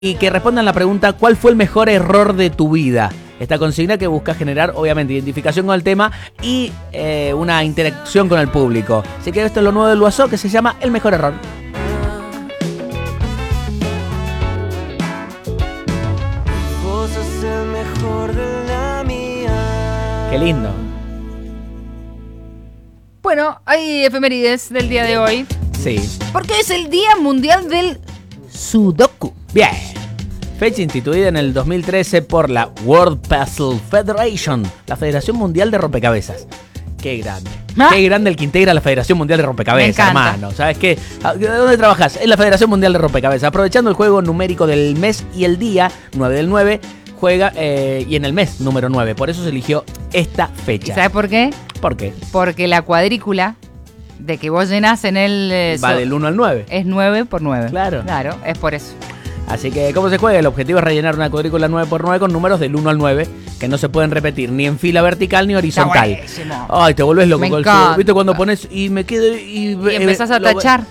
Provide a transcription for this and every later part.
Y que respondan la pregunta, ¿cuál fue el mejor error de tu vida? Esta consigna que busca generar, obviamente, identificación con el tema y una interacción con el público. Así que esto es lo nuevo del Guasó, que se llama El Mejor Error. Vos sos el mejor de la mía. Qué lindo. Bueno, hay efemérides del día de hoy. Sí. Porque es el Día Mundial del Sudoku. Bien. Fecha instituida en el 2013 por la World Puzzle Federation, la Federación Mundial de Rompecabezas. Qué grande. ¿Ah? Qué grande el que integra la Federación Mundial de Rompecabezas, Me encanta. hermano. ¿Sabes qué? ¿De dónde trabajas? En la Federación Mundial de Rompecabezas. Aprovechando el juego numérico del mes y el día, 9 del 9, juega y en el mes número 9. Por eso se eligió esta fecha. ¿Sabes por qué? ¿Por qué? Porque la cuadrícula de que vos llenás en el... Va del 1 al 9. Es 9 por 9. Claro. Claro, es por eso. Así que, ¿cómo se juega? El objetivo es rellenar una cuadrícula 9x9 con números del 1 al 9, que no se pueden repetir ni en fila vertical ni horizontal. Está buenísimo. Ay, te vuelves loco Me con el encanta. sudoku. ¿Viste cuando pones y me quedo y empezás a tachar.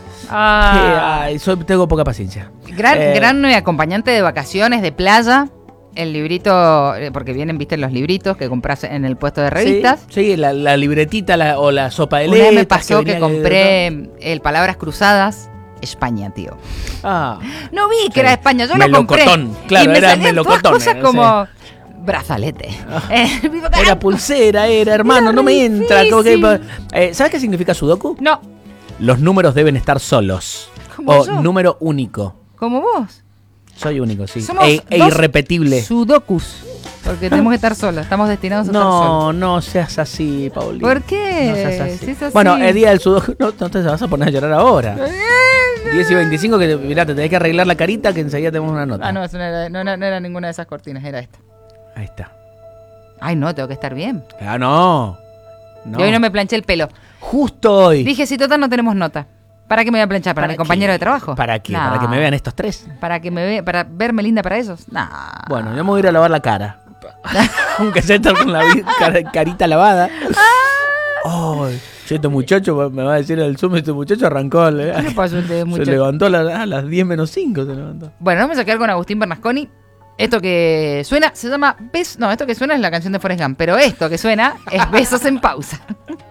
Tengo poca paciencia. Gran acompañante de vacaciones, de playa. El librito, porque vienen, viste, los libritos que compras en el puesto de revistas. Sí, la libretita o la sopa de Una vez letras. me pasó que venía compré el Palabras Cruzadas, España, tío. Ah, No vi que Sí. era España, yo lo compré. Melocotón, claro, y me era salían todas melocotón, cosas no como brazalete. era pulsera, hermano, Era no me re entra. Como que, difícil. ¿sabes qué significa sudoku? No, Los números deben estar solos. Como O yo. número único. como vos. Soy único, sí. Somos E dos irrepetible. Sudokus. Porque tenemos que estar solos, estamos destinados a estar solos. No seas así, Paulina. ¿Por qué? No seas así. Si es así. Bueno, el día del sudoku, no te vas a poner a llorar ahora. 10 y 25, que mirá, te tenés que arreglar la carita, que enseguida tenemos una nota. Ah, no, eso no era ninguna de esas cortinas, era esta. Ahí está. Ay, no, tengo que estar bien. Ah, no. Y hoy no me planché el pelo. Justo hoy. Dije, si total no tenemos nota. ¿Para qué me voy a planchar? ¿Para mi compañero qué? de trabajo? ¿Para qué? Nah. ¿Para que me vean estos tres? ¿Para verme linda para ellos? Nah. Bueno, yo me voy a ir a lavar la cara. Aunque sea estar con la carita lavada. Ay, este muchacho, me va a decir el Zoom, este muchacho arrancó. ¿Qué le pasó a este Se muchacho? levantó a las 10 menos 5. Se levantó. Bueno, vamos a quedar con Agustín Bernasconi. Esto que suena se llama... No, esto que suena es la canción de Forrest Gump. Pero esto que suena es Besos en Pausa.